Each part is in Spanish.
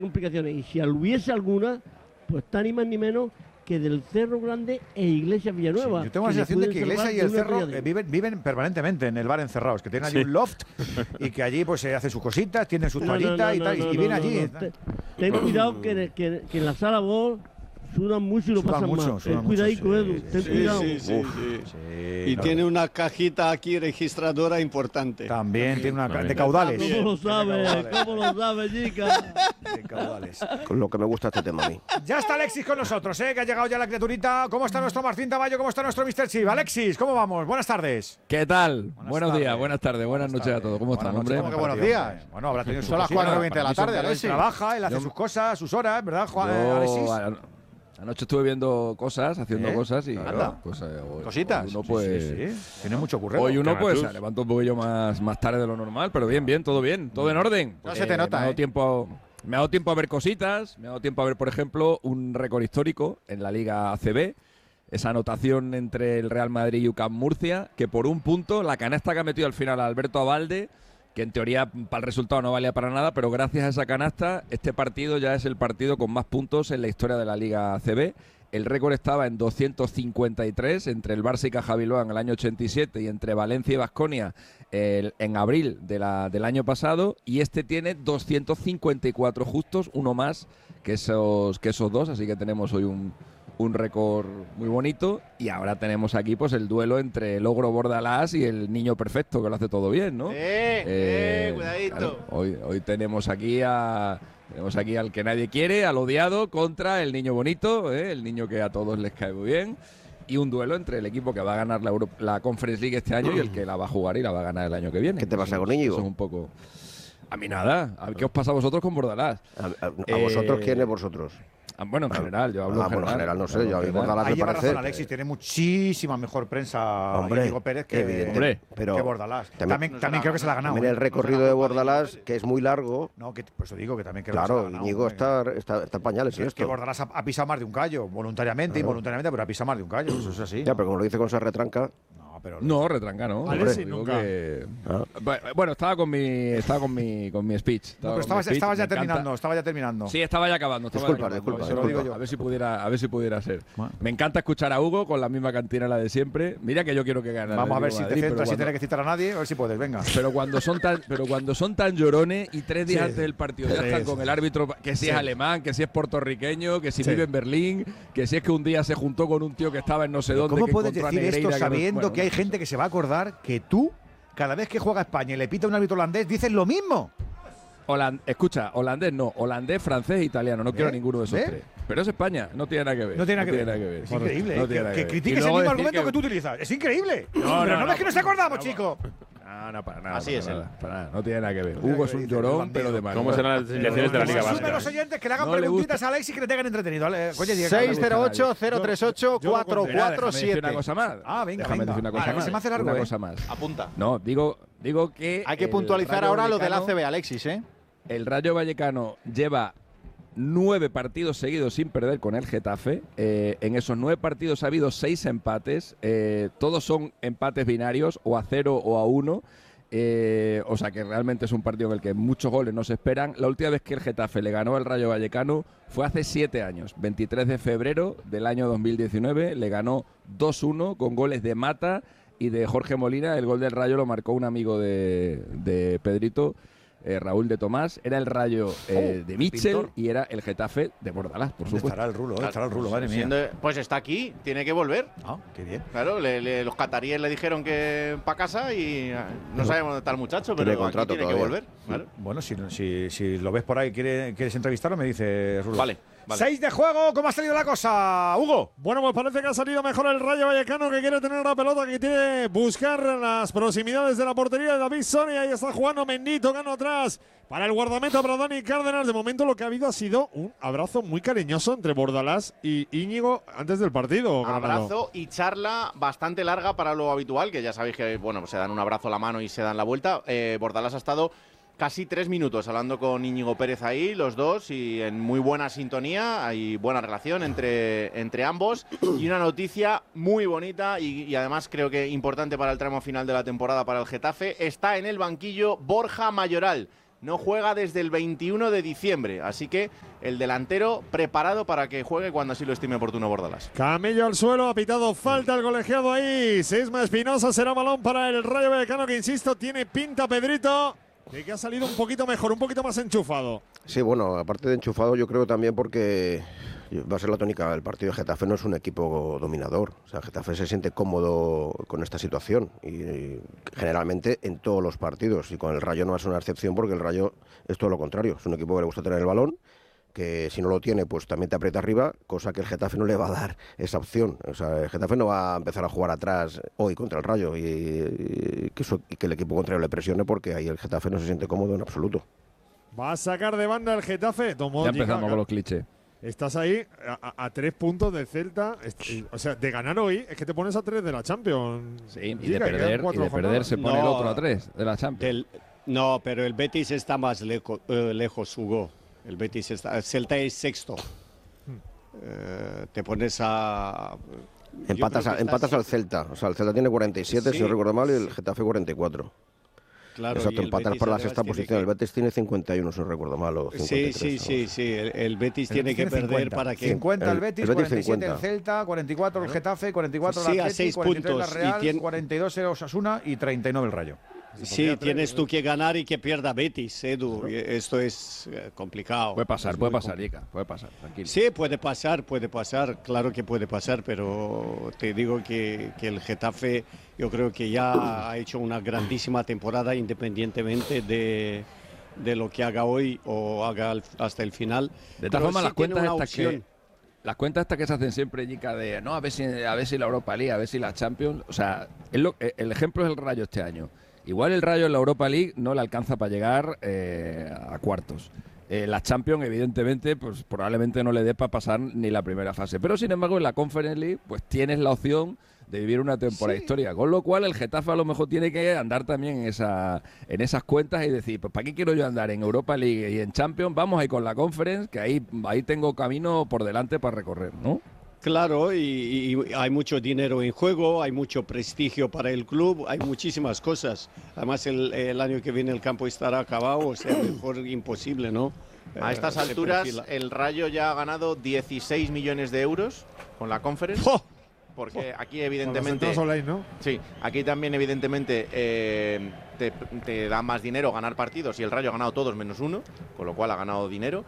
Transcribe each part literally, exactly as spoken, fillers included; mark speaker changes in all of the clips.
Speaker 1: complicaciones. Y si hubiese alguna, pues está ni más ni menos que del Cerro Grande e Iglesias Villanueva.
Speaker 2: Sí, yo tengo la sensación de que Iglesias y el Cerro eh, viven, viven permanentemente en el bar encerrados, que tienen allí sí. un loft y que allí pues se hacen sus cositas, tienen su toallita no, no, no, y tal, no, no, y vienen no, allí. No, no. Ten,
Speaker 1: ten cuidado que, que, que en la sala vos sudan mucho y lo pasan
Speaker 2: mucho,
Speaker 1: mal. Ten cuidadico, sí, Edu, ten
Speaker 3: sí,
Speaker 1: cuidado.
Speaker 3: Sí, sí,
Speaker 2: Uf,
Speaker 3: sí.
Speaker 2: sí,
Speaker 3: y
Speaker 2: no.
Speaker 3: tiene una cajita aquí registradora importante.
Speaker 2: También tiene una de caudales.
Speaker 1: ¿Cómo lo sabes? ¿Cómo lo sabes, chica?
Speaker 2: De caudales.
Speaker 4: Con lo que me gusta este tema a mí.
Speaker 2: Ya está Alexis con nosotros, ¿eh? Que ha llegado ya la criaturita. ¿Cómo está nuestro Martín Tamayo? ¿Cómo está nuestro mister Chip? Alexis, ¿cómo vamos? Buenas tardes.
Speaker 5: ¿Qué tal?
Speaker 2: Buenas
Speaker 5: buenos
Speaker 2: tardes.
Speaker 5: días, buenas tardes, buenas, buenas noches tardes. a todos. ¿Cómo están, hombre?
Speaker 2: ¿Cómo que buenos días? Bueno, habrá tenido sus
Speaker 6: Son las cuatro y veinte de la tarde, Alexis.
Speaker 2: Él trabaja, él hace Yo, sus cosas, sus horas, ¿verdad, Juan,
Speaker 5: Yo,
Speaker 2: Alexis?
Speaker 5: Anoche estuve viendo cosas, haciendo
Speaker 2: ¿Eh?
Speaker 5: cosas y
Speaker 2: claro.
Speaker 5: pues, eh, hoy,
Speaker 6: cositas.
Speaker 5: Hoy uno pues,
Speaker 2: sí, sí, sí. Tiene mucho currero.
Speaker 5: Hoy uno pues se levanta un poquillo más, más tarde de lo normal, pero bien, bien, todo bien, todo en orden.
Speaker 6: No eh, se te nota,
Speaker 5: me ha dado
Speaker 6: ¿eh?
Speaker 5: tiempo, me ha dado tiempo a ver cositas, me ha dado tiempo a ver, por ejemplo, un récord histórico en la Liga A C B. Esa anotación entre el Real Madrid y U C A M Murcia, que por un punto, la canasta que ha metido al final Alberto Abalde, que en teoría para el resultado no valía para nada, pero gracias a esa canasta, este partido ya es el partido con más puntos en la historia de la Liga A C B. El récord estaba en doscientos cincuenta y tres entre el Barça y Caja Bilbao en el año ochenta y siete y entre Valencia y Baskonia en abril de la, del año pasado, y este tiene doscientos cincuenta y cuatro justos, uno más que esos, que esos dos, así que tenemos hoy un, un récord muy bonito. Y ahora tenemos aquí pues el duelo entre el Ogro Bordalás y el Niño Perfecto, que lo hace todo bien, ¿no?
Speaker 6: ¡Eh! eh, eh cuidadito!
Speaker 5: Claro, hoy, hoy tenemos aquí a... Tenemos aquí al que nadie quiere, al odiado, contra el niño bonito, ¿eh? El niño que a todos les cae muy bien. Y un duelo entre el equipo que va a ganar la, Euro la Conference League este año y el que la va a jugar y la va a ganar el año que viene.
Speaker 4: ¿Qué te pasa con Íñigo?
Speaker 5: Eso es un poco... A mí nada. ¿A qué os pasa a vosotros con Bordalás?
Speaker 4: ¿A, a, a eh... vosotros quién es vosotros?
Speaker 5: Bueno, en general, yo hablo
Speaker 4: ah,
Speaker 5: en general.
Speaker 4: Bueno, en general no sé, yo a mí Bordalás me
Speaker 2: lleva
Speaker 4: parece...
Speaker 2: razón, Alexis, tiene muchísima mejor prensa
Speaker 4: hombre,
Speaker 2: Íñigo Pérez que,
Speaker 4: evidente, pero
Speaker 2: que Bordalás.
Speaker 4: También,
Speaker 2: también, también creo que se la ha ganado.
Speaker 4: También el recorrido
Speaker 2: no
Speaker 4: de Bordalás, que es muy largo.
Speaker 2: No, que por eso digo que también creo
Speaker 4: claro,
Speaker 2: que se la ha ganado.
Speaker 4: Íñigo está, está, está en pañales en
Speaker 2: es
Speaker 4: esto.
Speaker 2: que Bordalás ha, ha pisado más de un callo, voluntariamente,
Speaker 4: claro.
Speaker 2: involuntariamente, pero ha pisado más de un callo, eso es así.
Speaker 4: Ya, pero como lo dice con esa retranca...
Speaker 5: Pero no, retranca, ¿no?
Speaker 2: Alexis,
Speaker 5: digo
Speaker 2: nunca.
Speaker 5: Que... Ah. Bueno, estaba con mi estaba con mi con mi speech.
Speaker 2: Estaba no, pero estabas, estabas ya terminando, estaba ya terminando.
Speaker 5: Sí, estaba ya acabando. Estaba
Speaker 4: disculpa,
Speaker 5: ya
Speaker 4: disculpa,
Speaker 5: acabando.
Speaker 4: disculpa.
Speaker 5: Digo yo. A ver si pudiera, a ver si pudiera ser. Bueno. Me encanta escuchar a Hugo con la misma cantinela de siempre. Mira que yo quiero que gane.
Speaker 2: Vamos a ver si
Speaker 5: Madrid,
Speaker 2: te centras sin
Speaker 5: cuando...
Speaker 2: tener que citar a nadie, a ver si puedes, venga.
Speaker 5: Pero cuando son tan, pero cuando son tan llorones y tres días
Speaker 2: sí.
Speaker 5: antes del partido ya sí, están sí, con sí. el árbitro, que si sí. es alemán, que si es puertorriqueño, que si sí. vive en Berlín, que si es que un día se juntó con un tío que estaba en no sé dónde.
Speaker 2: ¿Cómo
Speaker 5: que
Speaker 2: puedes decir
Speaker 5: Negreira,
Speaker 2: esto sabiendo
Speaker 5: que, no, bueno,
Speaker 2: que hay gente que se va a acordar que tú, cada vez que juega España y le pita un árbitro holandés, dices lo mismo?
Speaker 5: Holand escucha, holandés no, holandés, francés e italiano, no quiero
Speaker 2: ¿Eh?
Speaker 5: ninguno de esos
Speaker 2: ¿Eh?
Speaker 5: tres. Pero es España, no tiene nada que ver.
Speaker 2: No tiene nada,
Speaker 5: no
Speaker 2: que,
Speaker 5: tiene
Speaker 2: ver.
Speaker 5: nada que ver.
Speaker 2: Es increíble,
Speaker 5: no
Speaker 2: eh, que, que critiques el mismo argumento que... que tú utilizas. Es increíble. No,
Speaker 5: no,
Speaker 2: pero no,
Speaker 5: no,
Speaker 2: ves que nos acordamos,
Speaker 5: no,
Speaker 2: chico.
Speaker 5: No, no, para nada.
Speaker 6: Así
Speaker 5: para
Speaker 6: es
Speaker 5: nada,
Speaker 6: él.
Speaker 5: para nada, no tiene nada que ver. Hugo es un llorón, pero de mal.
Speaker 7: ¿Cómo serán las elecciones de la Liga Vasca?
Speaker 2: Asume los oyentes que le hagan
Speaker 5: No le
Speaker 2: preguntitas a Alex y que le tengan entretenido.
Speaker 3: seis cero ocho, cero tres ocho, cuatro cuatro siete.
Speaker 5: Una cosa más.
Speaker 2: Ah, venga,
Speaker 5: Déjame
Speaker 2: venga.
Speaker 5: decir una cosa
Speaker 2: Vale,
Speaker 5: más.
Speaker 2: se me hace largo,
Speaker 5: una
Speaker 2: eh.
Speaker 5: cosa más.
Speaker 6: Apunta.
Speaker 5: No, digo, digo que
Speaker 3: hay que
Speaker 5: el
Speaker 3: puntualizar
Speaker 5: Rayo
Speaker 3: ahora lo del
Speaker 5: Vallecano-
Speaker 3: A C B, Alexis, ¿eh?
Speaker 5: El Rayo Vallecano lleva nueve partidos seguidos sin perder con el Getafe. Eh, en esos nueve partidos ha habido seis empates. Eh, todos son empates binarios, o a cero o a uno. Eh, o sea que realmente es un partido en el que muchos goles no se esperan. La última vez que el Getafe le ganó al Rayo Vallecano fue hace siete años, veintitrés de febrero del año dos mil diecinueve. Le ganó dos uno con goles de Mata y de Jorge Molina. El gol del Rayo lo marcó un amigo de, de Pedrito, Eh, Raúl de Tomás. Era el Rayo eh,
Speaker 2: Oh,
Speaker 5: de Mitchell
Speaker 2: pintor.
Speaker 5: y era el Getafe de Bordalás, por
Speaker 2: ¿Dónde
Speaker 5: supuesto.
Speaker 2: estará el rulo? ¿Dónde estará el rulo? Madre mía.
Speaker 6: Siendo- pues está aquí, tiene que volver.
Speaker 2: Ah, qué bien.
Speaker 6: Claro, le, le, los cataríes le dijeron que para casa y eh, no sabemos dónde está el muchacho,
Speaker 4: Tiene
Speaker 6: pero aquí
Speaker 4: contrato
Speaker 6: tiene que
Speaker 4: todavía.
Speaker 6: volver. Claro.
Speaker 2: Bueno, si, si, si lo ves por ahí, quiere, quieres entrevistarlo, me dice Rulo.
Speaker 6: Vale, vale.
Speaker 2: Seis de juego, ¿cómo ha salido la cosa, Hugo?
Speaker 8: Bueno, pues parece que ha salido mejor el Rayo Vallecano, que quiere tener la pelota, que quiere buscar las proximidades de la portería de David Soria. Ahí está jugando Mendy, tocando atrás para el guardameta, para Dani Cárdenas. De momento lo que ha habido ha sido un abrazo muy cariñoso entre Bordalás y Íñigo antes del partido. Granado.
Speaker 6: Abrazo y charla bastante larga para lo habitual, que ya sabéis que bueno, se dan un abrazo a la mano y se dan la vuelta. Eh, Bordalás ha estado casi tres minutos hablando con Íñigo Pérez ahí, los dos, y en muy buena sintonía, hay buena relación entre, entre ambos, y una noticia muy bonita y, y además creo que importante para el tramo final de la temporada para el Getafe. Está en el banquillo Borja Mayoral, no juega desde el veintiuno de diciembre, así que el delantero preparado para que juegue cuando así lo estime oportuno Bordalas.
Speaker 8: Camello al suelo, ha pitado falta el colegiado ahí. Sisma Espinosa, será balón para el Rayo Vallecano, que insisto, tiene pinta, Pedrito, de que ha salido un poquito mejor, un poquito más enchufado.
Speaker 4: Sí, bueno, aparte de enchufado, yo creo también porque va a ser la tónica. El partido de Getafe no es un equipo dominador. O sea, Getafe se siente cómodo con esta situación y, y generalmente en todos los partidos. Y con el Rayo no va a ser una excepción, porque el Rayo es todo lo contrario. Es un equipo que le gusta tener el balón, que si no lo tiene, pues también te aprieta arriba, cosa que el Getafe no le va a dar esa opción. O sea, el Getafe no va a empezar a jugar atrás hoy contra el Rayo y, y, que, eso, y que el equipo contrario le presione, porque ahí el Getafe no se siente cómodo en absoluto.
Speaker 8: Va a sacar de banda el Getafe. Tomó,
Speaker 5: ya empezamos con los clichés.
Speaker 8: Estás ahí a, a, a tres puntos del Celta. O sea, de ganar hoy es que te pones a tres de la Champions.
Speaker 5: Sí, y de perder, y de perder se pone no, el otro a tres de la Champions.
Speaker 7: Del, no, pero el Betis está más lejo, uh, lejos, Hugo. El Betis está. El Celta es sexto. Hmm. Uh, te pones a.
Speaker 4: Empatas, a, empatas al Celta. O sea, el Celta tiene cuarenta y siete, sí, si no recuerdo mal, y el Getafe cuarenta y cuatro.
Speaker 7: Claro,
Speaker 4: exacto, empatar para la sexta posición. Que... El Betis tiene cincuenta y uno, si no recuerdo mal. O
Speaker 7: sí, sí, sí, sí. El, el Betis el tiene que perder cincuenta. Para que.
Speaker 2: cincuenta el Betis, el Betis cuarenta y siete cincuenta. El Celta, cuarenta y cuatro el Getafe, cuarenta y cuatro
Speaker 7: sí,
Speaker 2: el Atleti, cuarenta y tres
Speaker 7: puntos,
Speaker 2: la Real,
Speaker 7: y tiene...
Speaker 2: cuarenta y dos el Osasuna y treinta y nueve el Rayo.
Speaker 7: Sí, tienes tú que ganar y que pierda Betis, Edu. Esto es complicado.
Speaker 5: Puede pasar, puede pasar, Ica, puede pasar, tranquilo.
Speaker 7: Sí, puede pasar, puede pasar, claro que puede pasar, pero te digo que, que el Getafe yo creo que ya ha hecho una grandísima temporada, independientemente de, de lo que haga hoy o haga hasta el final.
Speaker 5: De todas formas, sí, las cuentas estas que las cuentas estas que se hacen siempre, Ica, de no, a ver si a ver si la Europa League, a ver si la Champions, o sea, es lo, el ejemplo es el Rayo este año. Igual el Rayo en la Europa League no le alcanza para llegar eh, a cuartos. Eh, la Champions, evidentemente, pues probablemente no le dé para pasar ni la primera fase. Pero, sin embargo, en la Conference League, pues tienes la opción de vivir una temporada sí. histórica. Con lo cual, el Getafe a lo mejor tiene que andar también en, esa, en esas cuentas y decir, pues ¿para qué quiero yo andar en Europa League y en Champions? Vamos ahí con la Conference, que ahí, ahí tengo camino por delante para recorrer, ¿no?
Speaker 7: Claro, y, y hay mucho dinero en juego, hay mucho prestigio para el club, hay muchísimas cosas. Además, el, el año que viene el campo estará acabado, o sea, mejor imposible, ¿no?
Speaker 6: A estas eh, alturas, el Rayo ya ha ganado dieciséis millones de euros con la Conference. ¡Oh! Porque aquí, evidentemente.
Speaker 8: Online, ¿no?
Speaker 6: Sí, aquí también, evidentemente, eh, te, te da más dinero ganar partidos y el Rayo ha ganado todos menos uno, con lo cual ha ganado dinero.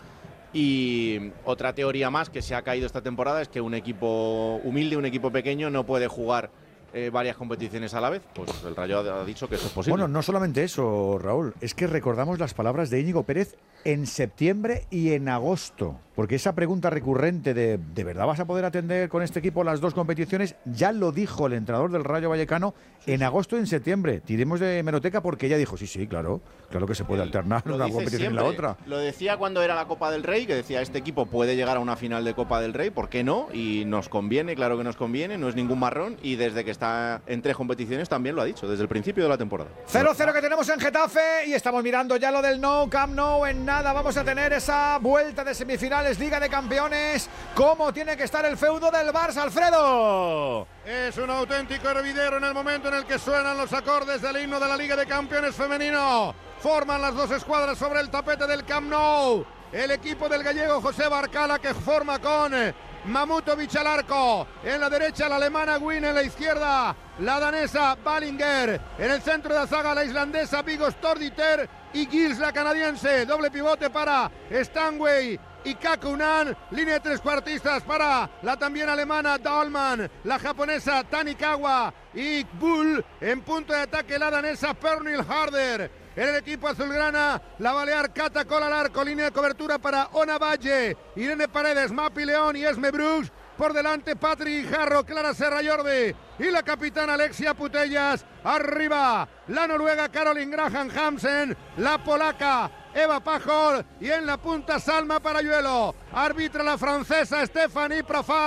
Speaker 6: Y otra teoría más que se ha caído esta temporada es que un equipo humilde, un equipo pequeño, no puede jugar eh, varias competiciones a la vez. Pues el Rayo ha dicho que eso es posible.
Speaker 2: Bueno, no solamente eso, Raúl, es que recordamos las palabras de Íñigo Pérez en septiembre y en agosto, porque esa pregunta recurrente de ¿de verdad vas a poder atender con este equipo las dos competiciones? Ya lo dijo el entrenador del Rayo Vallecano en agosto y en septiembre. Tiremos de hemeroteca porque ella dijo, sí, sí, claro, claro que se puede alternar una competición siempre. Y la otra.
Speaker 6: Lo decía cuando era la Copa del Rey, que decía, este equipo puede llegar a una final de Copa del Rey, ¿por qué no? Y nos conviene, claro que nos conviene, no es ningún marrón, y desde que está en tres competiciones también lo ha dicho, desde el principio de la temporada.
Speaker 2: cero cero que tenemos en Getafe y estamos mirando ya lo del No Camp Nou. En nada vamos a tener esa vuelta de semifinales, Liga de Campeones. ¿Cómo tiene que estar el feudo del Barça, Alfredo?
Speaker 9: Es un auténtico hervidero en el momento en el que suenan los acordes del himno de la Liga de Campeones femenino. Forman las dos escuadras sobre el tapete del Camp Nou. El equipo del gallego José Barcala, que forma con Mamutovic al arco. En la derecha la alemana Wynn, en la izquierda la danesa Ballinger. En el centro de la zaga la islandesa Viggo Storditer y Gilles la canadiense. Doble pivote para Stanway y Kakunan, línea de trescuartistas para la también alemana Dahlmann, la japonesa Tanikawa y Bull, en punto de ataque la danesa Pernil Harder. En el equipo azulgrana, la balear Cata Cola al arco, línea de cobertura para Ona Valle, Irene Paredes, Mapi León y Esme Brooks. Por delante Patrick Jarro, Clara Serra Jordi y la capitana Alexia Putellas. Arriba la noruega Caroline Graham Hansen, la polaca Eva Pajol y en la punta Salma Parayuelo. Arbitra la francesa Stephanie Profar.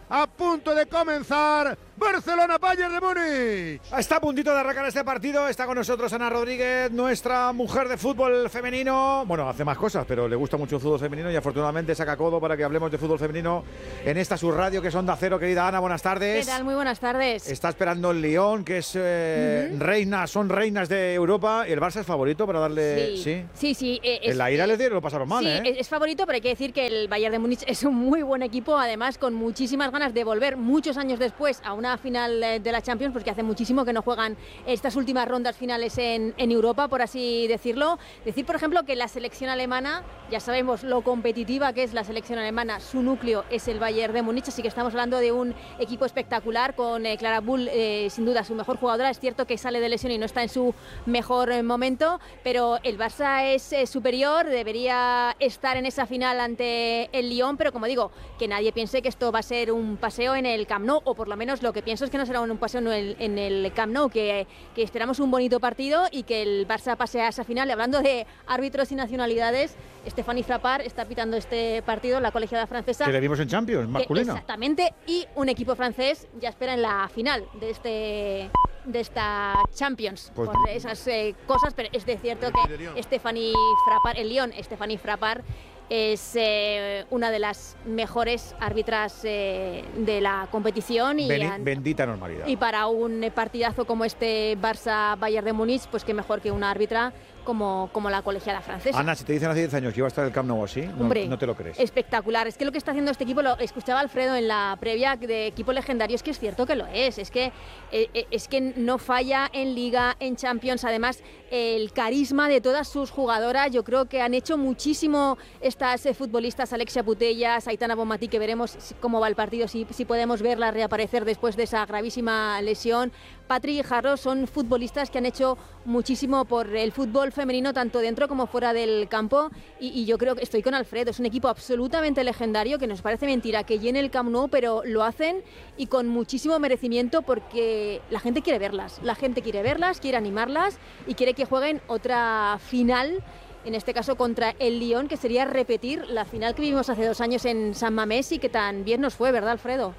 Speaker 9: a punto de comenzar. Barcelona-Bayern de Múnich.
Speaker 2: Está a puntito de arrancar este partido. Está con nosotros Ana Rodríguez, nuestra mujer de fútbol femenino. Bueno, hace más cosas, pero le gusta mucho el fútbol femenino y afortunadamente saca codo para que hablemos de fútbol femenino en esta subradio que es Onda Cero. Querida Ana, buenas tardes.
Speaker 10: ¿Qué tal? Muy buenas tardes.
Speaker 2: Está esperando el Lyon, que es eh, uh-huh. reina, son reinas de Europa. ¿Y el Barça es favorito para darle...?
Speaker 10: Sí,
Speaker 2: sí.
Speaker 10: Sí, sí. Eh,
Speaker 2: en la ira les dieron, lo pasaron mal,
Speaker 10: sí,
Speaker 2: ¿eh?
Speaker 10: es, es favorito, pero hay que decir que el Bayern de Múnich es un muy buen equipo, además con muchísimas ganas de volver muchos años después a una final de la Champions, porque hace muchísimo que no juegan estas últimas rondas finales en, en Europa, por así decirlo. Decir, por ejemplo, que la selección alemana, ya sabemos lo competitiva que es la selección alemana, su núcleo es el Bayern de Múnich, así que estamos hablando de un equipo espectacular con eh, Clara Bull, eh, sin duda su mejor jugadora. Es cierto que sale de lesión y no está en su mejor eh, momento, pero el Barça es eh, superior, debería estar en esa final ante el Lyon, pero como digo, que nadie piense que esto va a ser un paseo en el Camp Nou, o por lo menos lo que pienso es que no será un paseo en el, en el Camp Nou, que, que esperamos un bonito partido y que el Barça pase a esa final. Y hablando de árbitros y nacionalidades, Stéphanie Frappart está pitando este partido, la colegiada francesa.
Speaker 2: Que le vimos en Champions, masculina.
Speaker 10: Exactamente, y un equipo francés ya espera en la final de este de esta Champions, pues, por esas eh, cosas, pero es de cierto que Stéphanie Frappart, el Lyon, Stéphanie Frappart, es eh, una de las mejores árbitras eh, de la competición. Y
Speaker 2: Beni, bendita normalidad.
Speaker 10: Y para un partidazo como este Barça-Bayern de Múnich, pues qué mejor que una árbitra como, como la colegiada francesa.
Speaker 2: Ana, si te dicen hace diez años que iba a estar el Camp Nou así,
Speaker 10: Hombre,
Speaker 2: no, no te lo crees.
Speaker 10: Espectacular. Es que lo que está haciendo este equipo, lo escuchaba Alfredo en la previa de equipo legendario, es que es cierto que lo es. Es que, eh, es que no falla en Liga, en Champions. Además, el carisma de todas sus jugadoras, yo creo que han hecho muchísimo estas eh, futbolistas, Alexia Putellas, Aitana Bonmatí, que veremos cómo va el partido, si, si podemos verla reaparecer después de esa gravísima lesión. Patri y Jarro son futbolistas que han hecho muchísimo por el fútbol femenino, tanto dentro como fuera del campo, y, y yo creo que estoy con Alfredo, es un equipo absolutamente legendario, que nos parece mentira que llene el Camp Nou, pero lo hacen y con muchísimo merecimiento, porque la gente quiere verlas, la gente quiere verlas, quiere animarlas y quiere que jueguen otra final, en este caso contra el Lyon, que sería repetir la final que vivimos hace dos años en San Mamés y que tan bien nos fue, ¿verdad, Alfredo?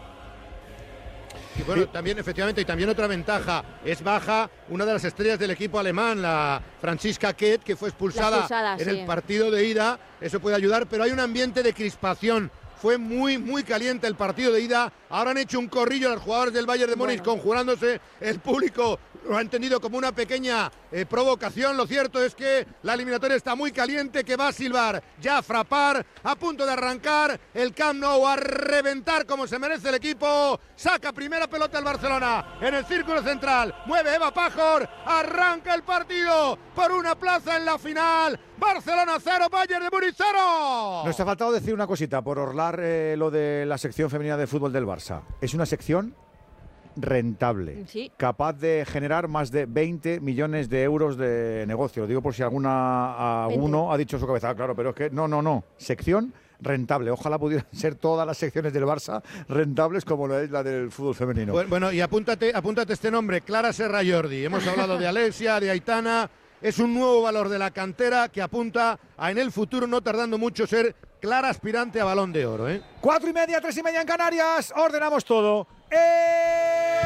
Speaker 9: Y bueno, también efectivamente, y también otra ventaja, es baja una de las estrellas del equipo alemán, la Franziska Kett, que fue expulsada, expulsada en sí. el partido de ida, eso puede ayudar, pero hay un ambiente de crispación. Fue muy, muy caliente el partido de ida. Ahora han hecho un corrillo los jugadores del Bayern de Múnich, bueno, conjurándose. El público lo ha entendido como una pequeña eh, provocación. Lo cierto es que la eliminatoria está muy caliente, que va a silbar ya Frappart, a punto de arrancar el Camp Nou, a reventar como se merece el equipo. Saca primera pelota el Barcelona en el círculo central. Mueve Eva Pajor. Arranca el partido por una plaza en la final. Barcelona cero, Bayern de Múnich cero.
Speaker 2: Nos ha faltado decir una cosita por orlar eh, lo de la sección femenina de fútbol del Barça. Es una sección rentable,
Speaker 10: sí,
Speaker 2: capaz de generar más de veinte millones de euros de negocio. Lo digo por si alguna alguno ha dicho en su cabeza, claro, pero es que no, no, no. Sección rentable. Ojalá pudieran ser todas las secciones del Barça rentables como lo es la del fútbol femenino.
Speaker 9: Bueno, bueno y apúntate, apúntate este nombre, Clara Serra Jordi. Hemos hablado de Alexia, de Aitana. Es un nuevo valor de la cantera que apunta a en el futuro, no tardando mucho, ser clara aspirante a Balón de Oro, ¿eh?
Speaker 2: Cuatro y media, tres y media en Canarias. Ordenamos todo. ¡Eh!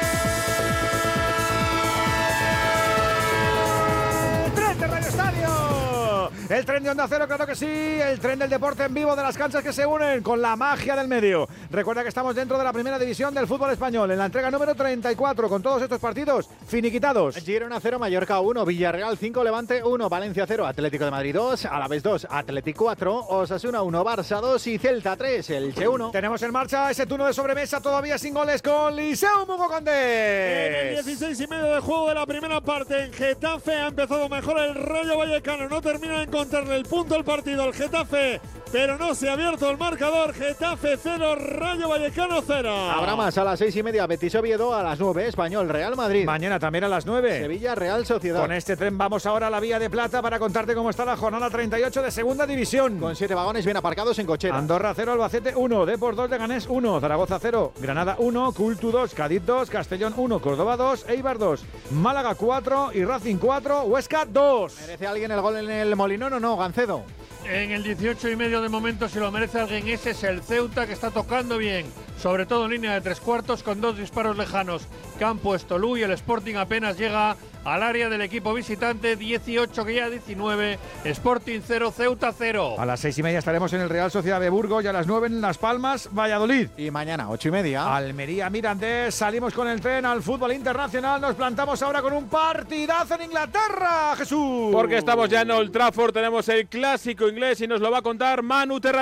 Speaker 2: ¡Tren de Radio Estadio! El tren de Onda Cero, claro que sí. El tren del deporte en vivo de las canchas que se unen con la magia del medio. Recuerda que estamos dentro de la primera división del fútbol español, en la entrega número treinta y cuatro, con todos estos partidos finiquitados.
Speaker 3: Girona cero, Mallorca uno, Villarreal cinco, Levante uno, Valencia cero, Atlético de Madrid dos, Alavés dos, Atlético cuatro, Osasuna uno, Barça dos y Celta tres, Elche uno.
Speaker 2: Tenemos en marcha ese turno de sobremesa todavía sin goles con Liceo Mugo Condés.
Speaker 8: En el dieciséis y medio de juego de la primera parte en Getafe ha empezado mejor el Rayo Vallecano. No termina de encontrarle el punto al partido al Getafe, pero no se ha abierto el marcador. Getafe cero, Rayo Vallecano cero.
Speaker 3: Habrá más a las seis y media, Betis Oviedo, a las nueve, Español Real Madrid.
Speaker 2: Mañana también a las nueve.
Speaker 3: Sevilla Real Sociedad.
Speaker 2: Con este tren vamos ahora a la Vía de Plata para contarte cómo está la jornada treinta y ocho de Segunda División.
Speaker 3: Con siete vagones bien aparcados en cochera.
Speaker 2: Andorra cero, Albacete uno, Depor dos, Leganés uno, Zaragoza cero, Granada uno, Cultu dos, Cádiz dos, Castellón uno, Córdoba dos, Eibar dos, Málaga cuatro y Racing cuatro, Huesca dos.
Speaker 3: ¿Merece alguien el gol en el Molinón o no, Gancedo?
Speaker 11: En el dieciocho y medio de momento se lo merece alguien. Ese es el Ceuta, que está tocando bien sobre todo en línea de tres cuartos, con dos disparos lejanos que han puesto Lu, y el Sporting apenas llega al área del equipo visitante. Dieciocho que ya diecinueve, Sporting cero, Ceuta cero.
Speaker 2: A las seis y media estaremos en el Real Sociedad de Burgos y a las nueve en Las Palmas, Valladolid.
Speaker 3: Y mañana, ocho y media.
Speaker 2: Almería, Mirandés, salimos con el tren al fútbol internacional. Nos plantamos ahora con un partidazo en Inglaterra, Jesús.
Speaker 12: Porque estamos ya en Old Trafford, tenemos el clásico inglés y nos lo va a contar Manu Terra.